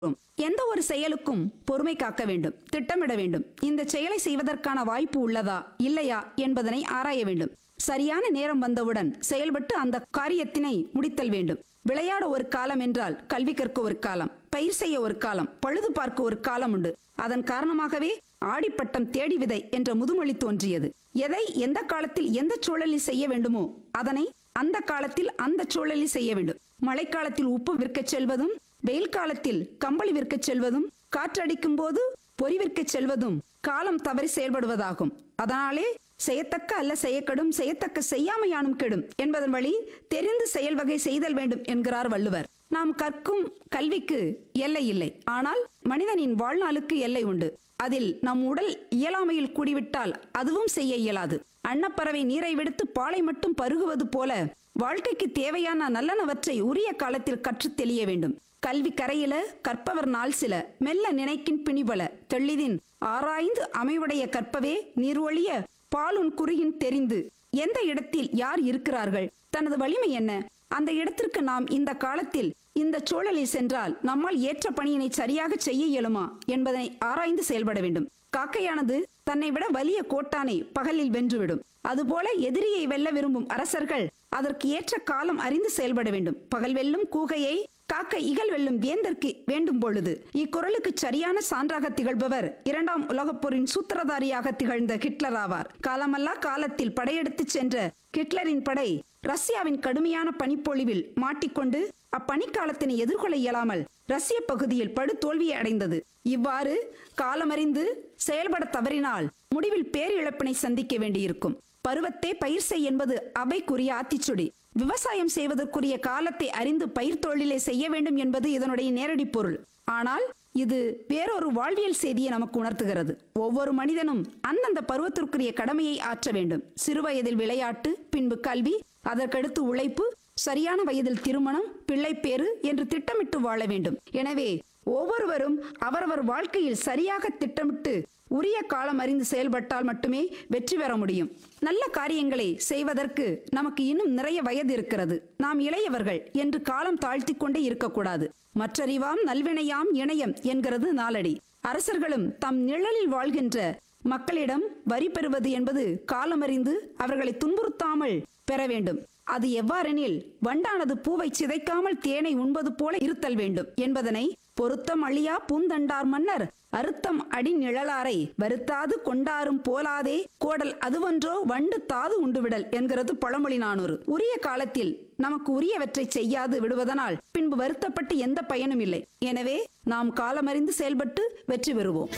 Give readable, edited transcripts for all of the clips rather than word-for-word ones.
எந்த ஒரு செயலுக்கும் பொறுமை காக்க வேண்டும், திட்டமிட வேண்டும். இந்த செயலை செய்வதற்கான வாய்ப்பு உள்ளதா இல்லையா என்பதனை ஆராய வேண்டும். சரியான நேரம் வந்தவுடன் செயல்பட்டு அந்த காரியத்தினை முடித்தல் வேண்டும். விளையாட ஒரு காலம் என்றால் கல்வி கற்க ஒரு காலம், பயிர் செய்ய ஒரு காலம், பழுது பார்க்க ஒரு காலம் உண்டு. அதன் காரணமாகவே ஆடிப்பட்டம் தேடி விதை என்ற முதுமொழி தோன்றியது. எதை எந்த காலத்தில் எந்த சூழலில் செய்ய வேண்டுமோ அதனை அந்த காலத்தில் அந்த சூழலில் செய்ய வேண்டும். மழைக்காலத்தில் உப்பு விற்கச் செல்வதும், வெயில் காலத்தில் கம்பளி விற்கச் செல்வதும், காற்றடிக்கும் போது பொறி விற்கச் செல்வதும் காலம் தவறி செயல்படுவதாகும். அதனாலே செய்யத்தக்க அல்ல செய்யக்கெடும், செய்யத்தக்க செய்யாமையானும் கெடும் என்பதன் வழி தெரிந்து செயல் வகை செய்தல் வேண்டும் என்கிறார் வள்ளுவர். நாம் கற்கும் கல்விக்கு எல்லை இல்லை, ஆனால் மனிதனின் வாழ்நாளுக்கு எல்லை உண்டு. அதில் நம் உடல் இயலாமையில் கூடிவிட்டால் அதுவும் செய்ய இயலாது. அன்னப்பறவை நீரை விடுத்து பாலை மட்டும் பருகுவது போல வாழ்க்கைக்கு தேவையான நல்லனவற்றை உரிய காலத்தில் கற்றுத் தெளிய வேண்டும். கல்வி கரையில கற்பவர் நாள் சில, மெல்ல நினைக்கின் பிணிபல, தெள்ளிதின் ஆராய்ந்து அமைவுடைய கற்பவே நீர்வழிய பாலுன் குறியின் தெரிந்து. எந்த இடத்தில் யார் இருக்கிறார்கள், தனது வலிமை என்ன, அந்த இடத்திற்கு நாம் இந்த காலத்தில் இந்த சூழலில் சென்றால் நம்மால் ஏற்ற பணியினை சரியாக செய்ய இயலுமா என்பதை ஆராய்ந்து செயல்பட வேண்டும். காக்கையானது தன்னை விட வலிய கோட்டானை பகலில் வென்றுவிடும். அதுபோல எதிரியை வெல்ல விரும்பும் அரசர்கள் அதற்கு ஏற்ற காலம் அறிந்து செயல்பட வேண்டும். பகல் வெல்லும் கூகையை காக்கை இகழ் வெல்லும் வேந்தற்கு வேண்டும் பொழுது. இக்குறளுக்கு சரியான சான்றாக திகழ்பவர் இரண்டாம் உலகப் போரின் சூத்திரதாரியாக திகழ்ந்த ஹிட்லர் ஆவார். காலமல்லா காலத்தில் படையெடுத்து சென்ற ஹிட்லரின் படை ரஷ்யாவின் கடுமையான பனிப்பொழிவில் மாட்டிக்கொண்டு அப்பனிக்காலத்தினை எதிர்கொள்ள இயலாமல் ரஷ்ய பகுதியில் படு தோல்வியை அடைந்தது. இவ்வாறு காலமறிந்து செயல்பட தவறினால் முடிவில் பேரிழப்பினை சந்திக்க வேண்டியிருக்கும். பருவத்தே பயிர் செய் என்பது அவைக்குரிய ஆத்திச்சுடி. விவசாயம் செய்வதற்குரிய காலத்தை அறிந்து பயிர் தொழிலை செய்ய வேண்டும் என்பது இதனுடைய நேரடி பொருள். ஆனால் இது வேறொரு வாழ்வியல் செய்தியை நமக்கு உணர்த்துகிறது. ஒவ்வொரு மனிதனும் அந்தந்த பருவத்திற்குரிய கடமையை ஆற்ற வேண்டும். சிறுவயதில் விளையாட்டு, பின்பு கல்வி, அதற்கடுத்து உழைப்பு, சரியான வயதில் திருமணம், பிள்ளைப்பேறு என்று திட்டமிட்டு வாழ வேண்டும். எனவே ஒவ்வொருவரும் அவரவர் வாழ்க்கையில் சரியாக திட்டமிட்டு உரிய காலம் அறிந்து செயல்பட்டால் மட்டுமே வெற்றி பெற முடியும். நல்ல காரியங்களை செய்வதற்கு நமக்கு இன்னும் நிறைய வயது இருக்கிறது, நாம் இளையவர்கள் என்று காலம் தாழ்த்தி கொண்டே இருக்கக்கூடாது. மற்றறிவாம் நல்வினையாம் இணையம் என்கிறது நாலடி. அரசர்களும் தம் நிழலில் வாழ்கின்ற மக்களிடம் வரி பெறுவது என்பது காலமறிந்து அவர்களை துன்புறுத்தாமல் பெற வேண்டும். அது எவ்வாறெனில் வண்டானது பூவை சிதைக்காமல் தேனை உண்பது போல இருத்தல் வேண்டும் என்பதனை பொருத்தம் அழியா பூந்தண்டார் மன்னர் அறுத்தம் அடி நிழலாரை வருத்தாது கொண்டாரும் போலாதே கோடல் அதுவன்றோ வண்டு தாது உண்டுவிடல் என்கிறது பழமொழி 400. உரிய காலத்தில் நமக்கு உரியவற்றை செய்யாது விடுவதனால் பின்பு வருத்தப்பட்டு எந்த பயனும் இல்லை. எனவே நாம் காலமறிந்து செயல்பட்டு வெற்றி பெறுவோம்.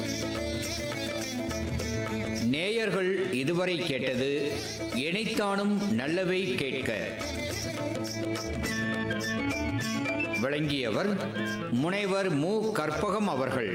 நேயர்கள் இதுவரை கேட்டது இணைத்தானும் நல்லவை கேட்க. வழங்கியவர் முனைவர் மு. கற்பகம் அவர்கள்.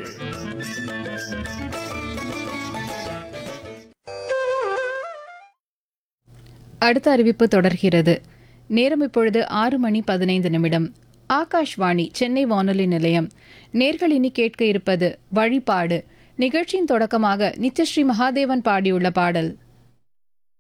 அடுத்த அறிவிப்பு தொடர்கிறது. நேரம் இப்பொழுது 6:15. ஆகாஷ்வாணி சென்னை வானொலி நிலையம். நேர்கள் இனி கேட்க இருப்பது வழிபாடு. நிகழ்ச்சியின் தொடக்கமாக நித்யஸ்ரீ மகாதேவன் பாடியுள்ள பாடல்.